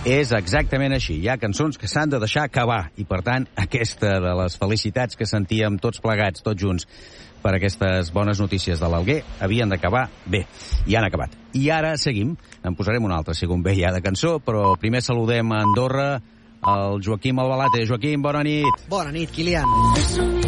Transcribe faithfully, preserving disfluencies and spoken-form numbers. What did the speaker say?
És exactament així. Hi ha cançons que s'han de deixar acabar. I, per tant, aquesta de les felicitats que sentíem tots plegats, tots junts, per aquestes bones notícies de l'Alguer, havien d'acabar bé. I han acabat. I ara seguim. En posarem una altra, si convé, ja de cançó, però primer saludem a Andorra el Joaquim Albalate. Joaquim, bona nit. Bona nit, Kilian.